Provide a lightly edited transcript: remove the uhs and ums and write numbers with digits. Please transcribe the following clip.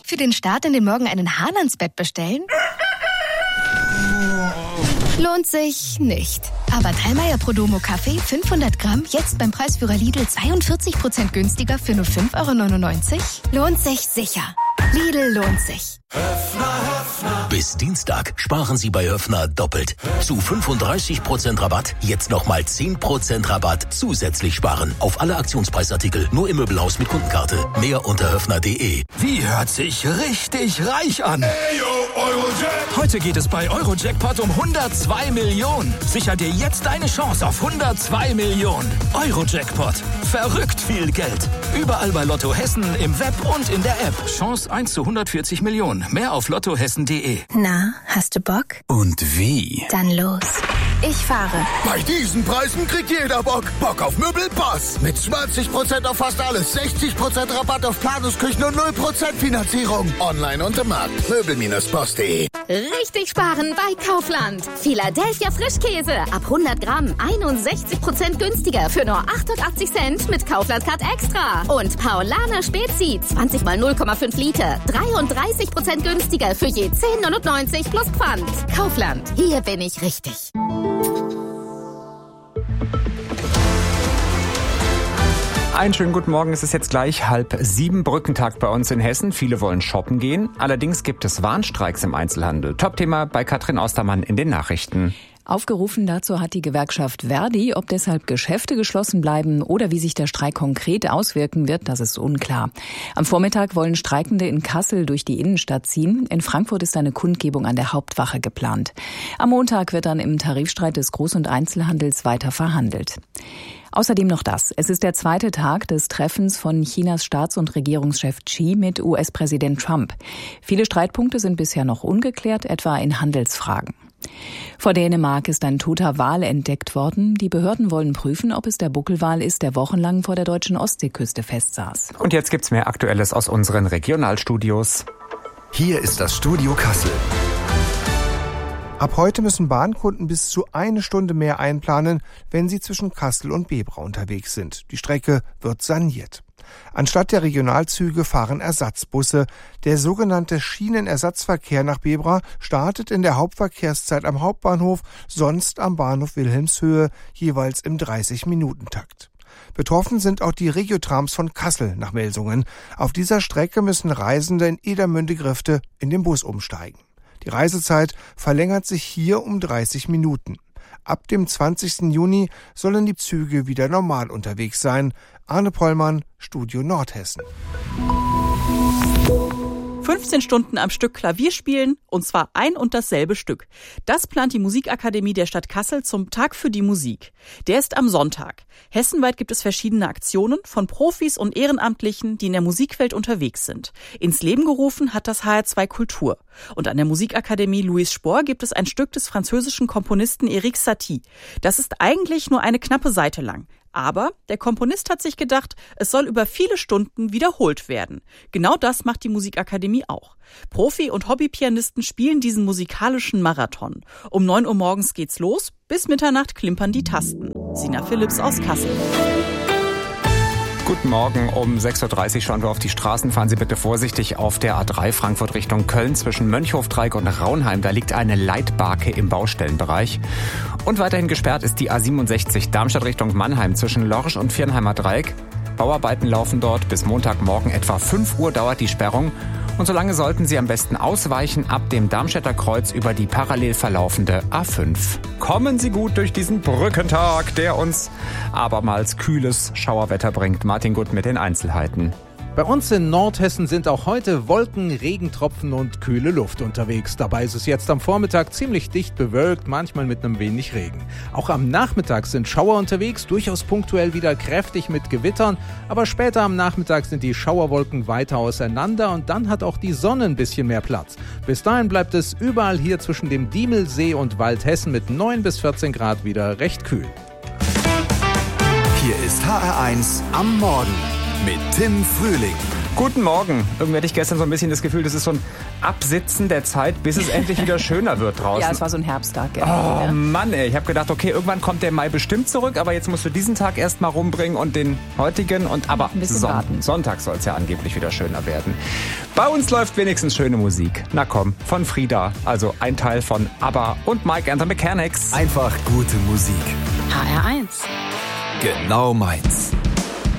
Für den Start in den Morgen einen Hahn ans Bett bestellen? Lohnt sich nicht. Aber Thallmeier Prodomo Kaffee 500 Gramm jetzt beim Preisführer Lidl 42% günstiger für nur 5,99 €? Lohnt sich sicher. Lidl lohnt sich. Bis Dienstag sparen Sie bei Höffner doppelt. Zu 35% Rabatt, jetzt nochmal 10% Rabatt zusätzlich sparen. Auf alle Aktionspreisartikel, nur im Möbelhaus mit Kundenkarte. Mehr unter höffner.de. Wie hört sich richtig reich an? Hey, yo, Eurojackpot! Heute geht es bei Eurojackpot um 102 Millionen. Sicher dir jetzt deine Chance auf 102 Millionen. Eurojackpot. Verrückt viel Geld. Überall bei Lotto Hessen, im Web und in der App. Chance 1 zu 140 Millionen. Mehr auf lottohessen.de. Na, hast du Bock? Und wie? Dann los. Ich fahre. Bei diesen Preisen kriegt jeder Bock. Bock auf Möbelboss. Mit 20% auf fast alles, 60% Rabatt auf Planungsküchen und 0% Finanzierung. Online und im Markt. Möbel-boss.de. Richtig sparen bei Kaufland. Philadelphia Frischkäse. Ab 100 Gramm 61% günstiger für nur 88 Cent mit Kaufland Card Extra. Und Paulaner Spezi 20 mal 0,5 Liter. 33% günstiger für je 10,99 plus Pfand. Kaufland. Hier bin ich richtig. Einen schönen guten Morgen, es ist jetzt gleich 6:30, Brückentag bei uns in Hessen. Viele wollen shoppen gehen, allerdings gibt es Warnstreiks im Einzelhandel. Top-Thema bei Katrin Ostermann in den Nachrichten. Aufgerufen dazu hat die Gewerkschaft Verdi. Ob deshalb Geschäfte geschlossen bleiben oder wie sich der Streik konkret auswirken wird, das ist unklar. Am Vormittag wollen Streikende in Kassel durch die Innenstadt ziehen. In Frankfurt ist eine Kundgebung an der Hauptwache geplant. Am Montag wird dann im Tarifstreit des Groß- und Einzelhandels weiter verhandelt. Außerdem noch das. Es ist der zweite Tag des Treffens von Chinas Staats- und Regierungschef Xi mit US-Präsident Trump. Viele Streitpunkte sind bisher noch ungeklärt, etwa in Handelsfragen. Vor Dänemark ist ein toter Wal entdeckt worden. Die Behörden wollen prüfen, ob es der Buckelwal ist, der wochenlang vor der deutschen Ostseeküste festsaß. Und jetzt gibt's mehr Aktuelles aus unseren Regionalstudios. Hier ist das Studio Kassel. Ab heute müssen Bahnkunden bis zu 1 Stunde mehr einplanen, wenn sie zwischen Kassel und Bebra unterwegs sind. Die Strecke wird saniert. Anstatt der Regionalzüge fahren Ersatzbusse. Der sogenannte Schienenersatzverkehr nach Bebra startet in der Hauptverkehrszeit am Hauptbahnhof, sonst am Bahnhof Wilhelmshöhe, jeweils im 30-Minuten-Takt. Betroffen sind auch die Regiotrams von Kassel nach Melsungen. Auf dieser Strecke müssen Reisende in Edermünde-Grifte in den Bus umsteigen. Die Reisezeit verlängert sich hier um 30 Minuten. Ab dem 20. Juni sollen die Züge wieder normal unterwegs sein. Arne Pollmann, Studio Nordhessen. 15 Stunden am Stück Klavier spielen, und zwar ein und dasselbe Stück. Das plant die Musikakademie der Stadt Kassel zum Tag für die Musik. Der ist am Sonntag. Hessenweit gibt es verschiedene Aktionen von Profis und Ehrenamtlichen, die in der Musikwelt unterwegs sind. Ins Leben gerufen hat das HR2 Kultur. Und an der Musikakademie Louis Spohr gibt es ein Stück des französischen Komponisten Erik Satie. Das ist eigentlich nur eine knappe Seite lang. Aber der Komponist hat sich gedacht, es soll über viele Stunden wiederholt werden. Genau das macht die Musikakademie auch. Profi- und Hobbypianisten spielen diesen musikalischen Marathon. Um 9 Uhr morgens geht's los, bis Mitternacht klimpern die Tasten. Sina Philipps aus Kassel. Guten Morgen, um 6:30 Uhr schauen wir auf die Straßen. Fahren Sie bitte vorsichtig auf der A3 Frankfurt Richtung Köln zwischen Mönchhofdreieck und Raunheim. Da liegt eine Leitbarke im Baustellenbereich. Und weiterhin gesperrt ist die A67 Darmstadt Richtung Mannheim zwischen Lorsch und Viernheimer Dreieck. Bauarbeiten laufen dort. Bis Montagmorgen etwa 5 Uhr dauert die Sperrung. Und solange sollten Sie am besten ausweichen ab dem Darmstädter Kreuz über die parallel verlaufende A5. Kommen Sie gut durch diesen Brückentag, der uns abermals kühles Schauerwetter bringt. Martin Gutt mit den Einzelheiten. Bei uns in Nordhessen sind auch heute Wolken, Regentropfen und kühle Luft unterwegs. Dabei ist es jetzt am Vormittag ziemlich dicht bewölkt, manchmal mit einem wenig Regen. Auch am Nachmittag sind Schauer unterwegs, durchaus punktuell wieder kräftig mit Gewittern. Aber später am Nachmittag sind die Schauerwolken weiter auseinander und dann hat auch die Sonne ein bisschen mehr Platz. Bis dahin bleibt es überall hier zwischen dem Diemelsee und Waldhessen mit 9 bis 14 Grad wieder recht kühl. Hier ist HR1 am Morgen mit Tim Frühling. Guten Morgen. Irgendwie hatte ich gestern so ein bisschen das Gefühl, das ist so ein Absitzen der Zeit, bis es endlich wieder schöner wird draußen. Ja, es war so ein Herbsttag. Oh Mann, ey. Ich habe gedacht, okay, irgendwann kommt der Mai bestimmt zurück, aber jetzt musst du diesen Tag erst mal rumbringen und den heutigen. Aber ein bisschen warten. Sonntag soll es ja angeblich wieder schöner werden. Bei uns läuft wenigstens schöne Musik. Na komm, von Frida, also ein Teil von ABBA und Mike and the Mechanics. Einfach gute Musik. HR1. Genau meins.